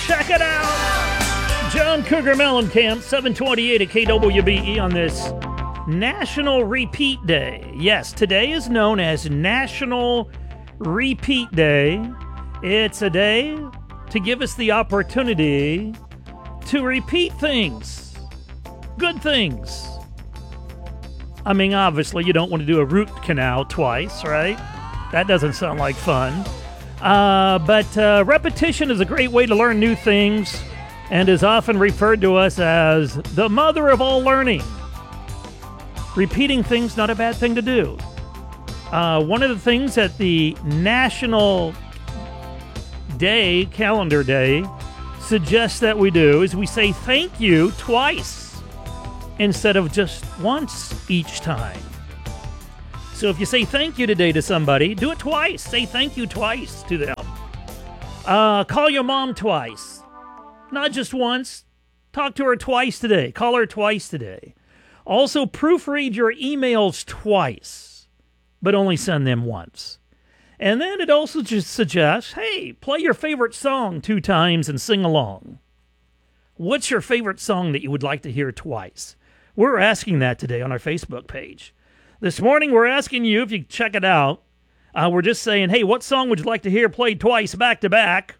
Check it out. John Cougar Mellencamp, 728 at KWBE on this National Repeat Day. Yes, today is known as National Repeat Day. It's a day to give us the opportunity to repeat things. Good things. I mean, obviously, you don't want to do a root canal twice, right? That doesn't sound like fun. But repetition is a great way to learn new things and is often referred to us as the mother of all learning. Repeating things, not a bad thing to do. One of the things that the National Day, calendar day, suggests that we do is we say thank you twice instead of just once each time. So if you say thank you today to somebody, do it twice. Say thank you twice to them. Call your mom twice. Not just once. Talk to her twice today. Call her twice today. Also, proofread your emails twice, but only send them once. And then it also just suggests, hey, play your favorite song 2 times and sing along. What's your favorite song that you would like to hear twice? We're asking that today on our Facebook page. This morning, we're asking you, if you check it out, we're just saying, hey, what song would you like to hear played twice back to back?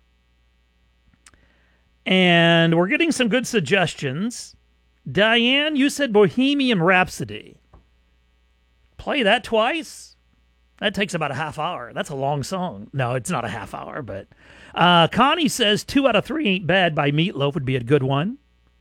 And we're getting some good suggestions. Diane, you said Bohemian Rhapsody. Play that twice? That takes about a half hour. That's a long song. No, it's not a half hour, but Connie says 2 out of 3 Ain't Bad by Meatloaf would be a good one.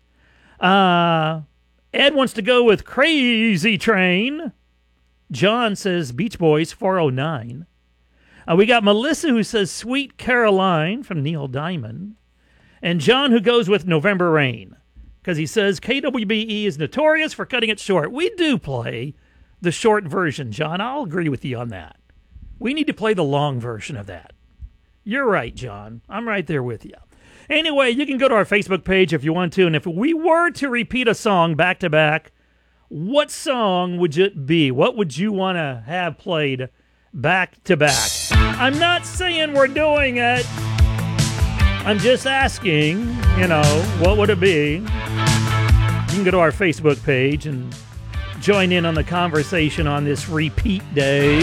Ed wants to go with Crazy Train. John says Beach Boys 409. We got Melissa who says Sweet Caroline from Neil Diamond. And John who goes with November Rain because he says KWBE is notorious for cutting it short. We do play the short version, John. I'll agree with you on that. We need to play the long version of that. You're right, John. I'm right there with you. Anyway, you can go to our Facebook page if you want to, and if we were to repeat a song back to back, what song would it be? What would you want to have played back to back? I'm not saying we're doing it. I'm just asking, what would it be? You can go to our Facebook page and join in on the conversation on this repeat day.